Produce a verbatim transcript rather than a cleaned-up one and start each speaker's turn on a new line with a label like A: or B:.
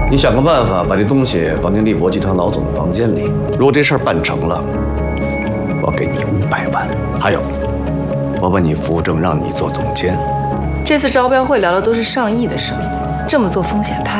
A: 你想个办法把这东西绑进利博集团老总的房间里。如果这事儿办成了，我给你五百万。还有，我把你扶正，让你做总监。
B: 这次招标会聊的都是上亿的生意，这么做风险太